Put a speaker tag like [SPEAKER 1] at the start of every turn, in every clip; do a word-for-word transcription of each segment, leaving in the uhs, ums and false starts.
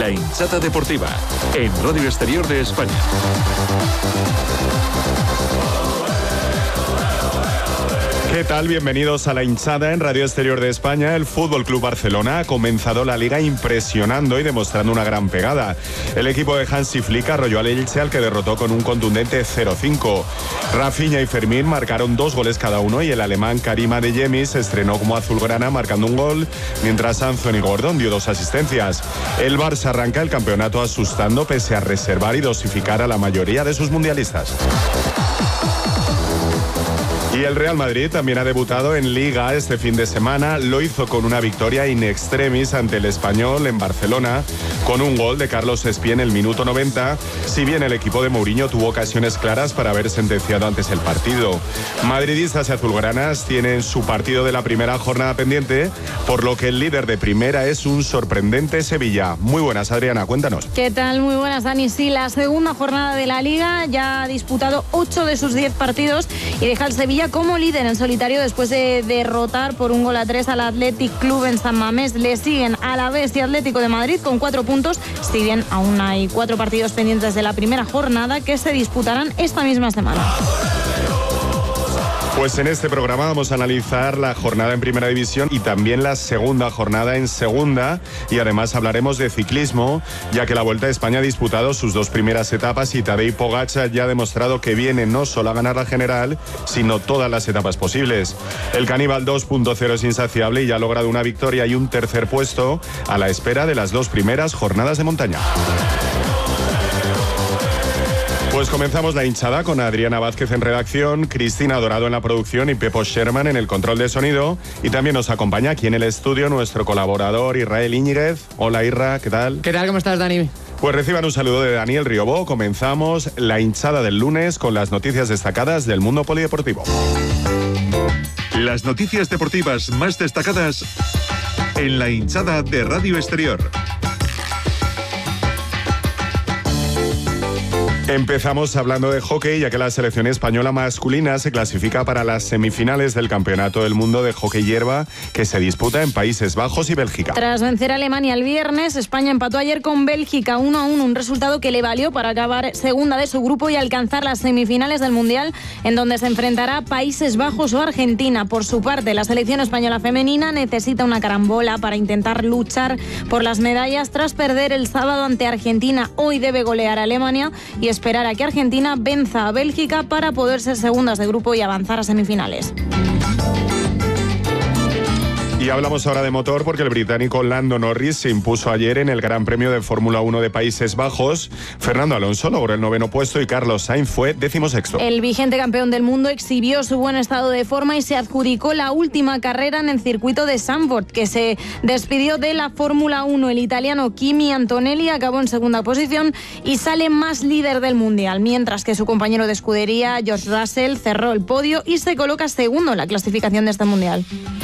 [SPEAKER 1] La hinchada deportiva, en Radio Exterior de España.
[SPEAKER 2] ¿Qué tal? Bienvenidos a La hinchada en Radio Exterior de España. El F C Barcelona ha comenzado la Liga impresionando y demostrando una gran pegada. El equipo de Hansi Flick arrolló al Elche, al que derrotó con un contundente cero cinco. Rafinha y Fermín marcaron dos goles cada uno y el alemán Karim Adeyemi se estrenó como azulgrana marcando un gol, mientras Anthony Gordon dio dos asistencias. El Barça arranca el campeonato asustando pese a reservar y dosificar a la mayoría de sus mundialistas. Y el Real Madrid también ha debutado en Liga este fin de semana. Lo hizo con una victoria in extremis ante el Español en Barcelona, con un gol de Carlos Espí en el minuto noventa, si bien el equipo de Mourinho tuvo ocasiones claras para haber sentenciado antes el partido. Madridistas y azulgranas tienen su partido de la primera jornada pendiente, por lo que el líder de primera es un sorprendente Sevilla. Muy buenas, Adriana, cuéntanos.
[SPEAKER 3] ¿Qué tal? Muy buenas, Dani. Sí, la segunda jornada de la Liga ya ha disputado ocho de sus diez partidos y deja al Sevilla como líder en solitario después de derrotar por un gol a tres al Athletic Club en San Mamés. Le siguen Alavés y Atlético de Madrid con cuatro puntos, si bien aún hay cuatro partidos pendientes de la primera jornada que se disputarán esta misma semana.
[SPEAKER 2] Pues en este programa vamos a analizar la jornada en Primera División y también la segunda jornada en Segunda, y además hablaremos de ciclismo, ya que la Vuelta a España ha disputado sus dos primeras etapas y Tadej Pogačar ya ha demostrado que viene no solo a ganar la general, sino todas las etapas posibles. El Caníbal dos punto cero es insaciable y ya ha logrado una victoria y un tercer puesto a la espera de las dos primeras jornadas de montaña. Pues comenzamos la hinchada con Adriana Vázquez en redacción, Cristina Dorado en la producción y Pepo Sherman en el control de sonido. Y también nos acompaña aquí en el estudio nuestro colaborador Israel Íñiguez. Hola Irra, ¿qué tal?
[SPEAKER 4] ¿Qué tal? ¿Cómo estás, Dani?
[SPEAKER 2] Pues reciban un saludo de Daniel Riobó. Comenzamos la hinchada del lunes con las noticias destacadas del mundo polideportivo.
[SPEAKER 1] Las noticias deportivas más destacadas en la hinchada de Radio Exterior.
[SPEAKER 2] Empezamos hablando de hockey, ya que la selección española masculina se clasifica para las semifinales del Campeonato del Mundo de Hockey Hierba, que se disputa en Países Bajos y Bélgica.
[SPEAKER 3] Tras vencer a Alemania el viernes, España empató ayer con Bélgica uno a uno, un resultado que le valió para acabar segunda de su grupo y alcanzar las semifinales del Mundial, en donde se enfrentará Países Bajos o Argentina. Por su parte, la selección española femenina necesita una carambola para intentar luchar por las medallas tras perder el sábado ante Argentina. Hoy debe golear a Alemania y esperar a que Argentina venza a Bélgica para poder ser segundas de grupo y avanzar a semifinales.
[SPEAKER 2] Y hablamos ahora de motor porque el británico Lando Norris se impuso ayer en el Gran Premio de Fórmula uno de Países Bajos. Fernando Alonso logró el noveno puesto y Carlos Sainz fue decimosexto.
[SPEAKER 3] El vigente campeón del mundo exhibió su buen estado de forma y se adjudicó la última carrera en el circuito de Zandvoort, que se despidió de la Fórmula uno. El italiano Kimi Antonelli acabó en segunda posición y sale más líder del mundial, mientras que su compañero de escudería, George Russell, cerró el podio y se coloca segundo en la clasificación de este mundial.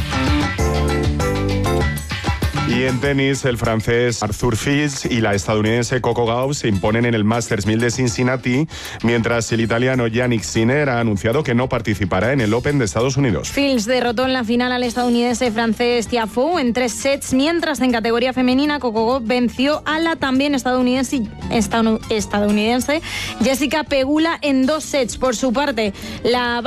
[SPEAKER 2] Y en tenis, el francés Arthur Fils y la estadounidense Coco Gauff se imponen en el Masters mil de Cincinnati, mientras el italiano Yannick Sinner ha anunciado que no participará en el Open de Estados Unidos.
[SPEAKER 3] Fils derrotó en la final al estadounidense francés Tiafoe en tres sets, mientras en categoría femenina Coco Gauff venció a la también estadounidense, estadounidense Jessica Pegula en dos sets. Por su parte, la